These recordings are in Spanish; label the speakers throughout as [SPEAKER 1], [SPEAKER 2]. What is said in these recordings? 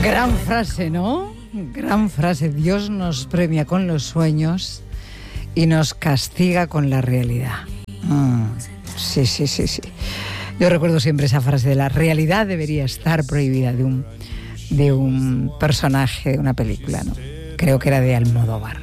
[SPEAKER 1] Gran frase, ¿no? Gran frase. Dios nos premia con los sueños y nos castiga con la realidad. Sí. Yo recuerdo siempre esa frase de la realidad debería estar prohibida de un personaje de una película, ¿no? Creo que era de Almodóvar.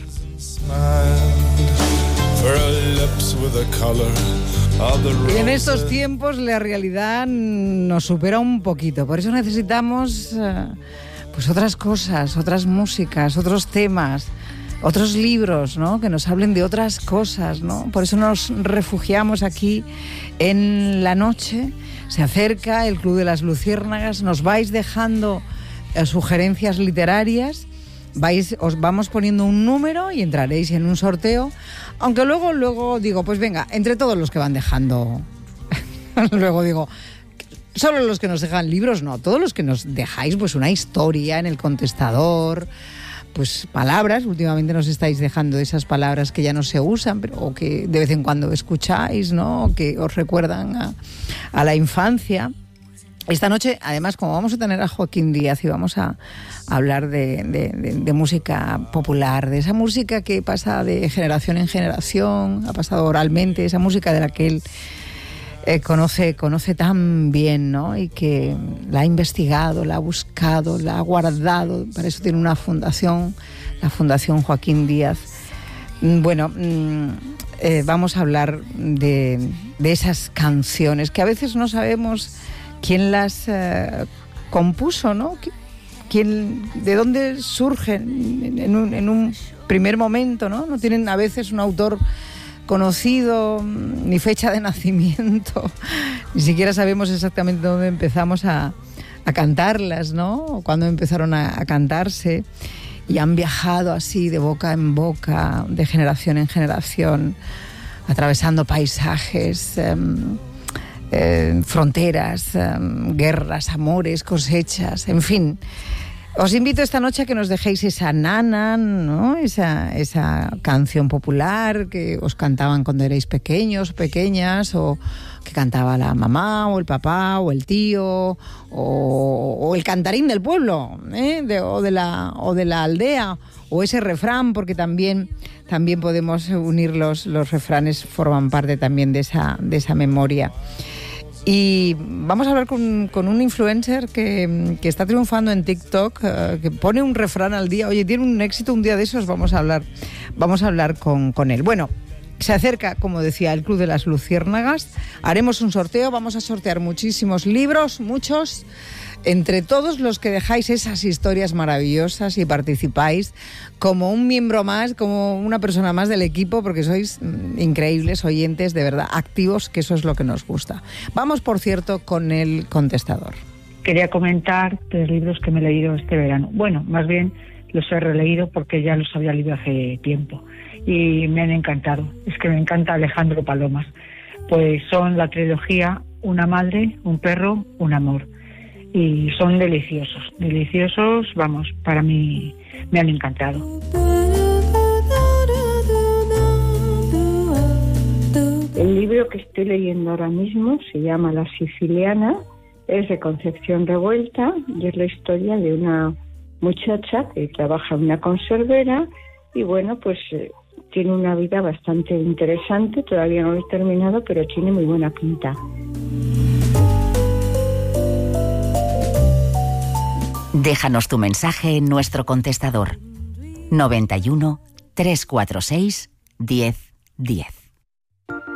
[SPEAKER 1] Y en estos tiempos la realidad nos supera un poquito, por eso necesitamos pues otras cosas, otras músicas, otros temas, otros libros, ¿no? Que nos hablen de otras cosas, ¿no? Por eso nos refugiamos aquí en la noche. Se acerca el Club de las Luciérnagas, nos vais dejando sugerencias literarias. Os vamos poniendo un número y entraréis en un sorteo, aunque luego digo, pues venga, entre todos los que van dejando, luego digo, solo los que nos dejan libros, no, todos los que nos dejáis pues una historia en el contestador, pues palabras, últimamente nos estáis dejando esas palabras que ya no se usan, pero o que de vez en cuando escucháis, ¿no? O que os recuerdan a la infancia. Esta noche, además, como vamos a tener a Joaquín Díaz y vamos a hablar de música popular, de esa música que pasa de generación en generación, ha pasado oralmente, esa música de la que él conoce tan bien, ¿no? Y que la ha investigado, la ha buscado, la ha guardado. Para eso tiene una fundación, la Fundación Joaquín Díaz. Bueno, vamos a hablar de esas canciones que a veces no sabemos quién las compuso, ¿no? ¿De dónde surgen en un primer momento, ¿no? No tienen a veces un autor conocido, ni fecha de nacimiento, ni siquiera sabemos exactamente dónde empezamos a cantarlas, ¿no? O cuándo empezaron a cantarse, y han viajado así de boca en boca, de generación en generación, atravesando paisajes, fronteras, guerras, amores, cosechas, en fin. Os invito esta noche a que nos dejéis esa nana, ¿no? Esa canción popular que os cantaban cuando erais pequeños o pequeñas, o que cantaba la mamá o el papá o el tío o el cantarín del pueblo, o de la aldea, o ese refrán, porque también podemos unir los refranes, forman parte también de esa memoria. Y vamos a hablar con un influencer que está triunfando en TikTok, que pone un refrán al día. Oye, tiene un éxito, un día de esos vamos a hablar con él. Bueno, se acerca, como decía, el Club de las Luciérnagas. Haremos un sorteo, vamos a sortear muchísimos libros, muchos. Entre todos los que dejáis esas historias maravillosas y participáis como un miembro más, como una persona más del equipo, porque sois increíbles oyentes, de verdad, activos, que eso es lo que nos gusta. Vamos, por cierto, con el contestador.
[SPEAKER 2] Quería comentar 3 libros que me he leído este verano. Bueno, más bien los he releído porque ya los había leído hace tiempo y me han encantado. Es que me encanta Alejandro Palomas. Pues son la trilogía Una madre, un perro, un amor. Y son deliciosos, vamos, para mí me han encantado. El libro que estoy leyendo ahora mismo se llama La Siciliana, es de Concepción Revuelta y es la historia de una muchacha que trabaja en una conservera y bueno, pues tiene una vida bastante interesante, todavía no lo he terminado, pero tiene muy buena pinta.
[SPEAKER 3] Déjanos tu mensaje en nuestro contestador 91 346 1010.